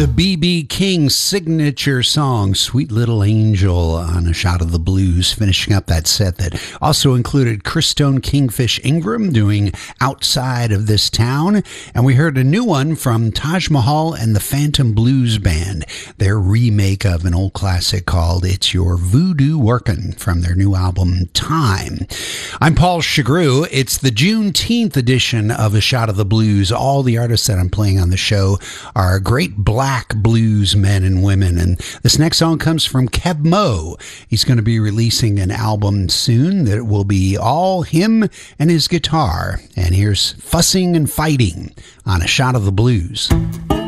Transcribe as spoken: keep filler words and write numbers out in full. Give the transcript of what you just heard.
B B. King signature song, Sweet Little Angel, on A Shot of the Blues, finishing up that set that also included Christone Kingfish Ingram doing Outside of This Town. And we heard a new one from Taj Mahal and the Phantom Blues Band, their remake of an old classic called It's Your Voodoo Workin' from their new album, Time. I'm Paul Chagru. It's the Juneteenth edition of A Shot of the Blues. All the artists that I'm playing on the show are great black blues men and women. And this next song comes from Keb Mo. He's going to be releasing an album soon that will be all him and his guitar. And here's Fussing and Fighting on A Shot of the Blues.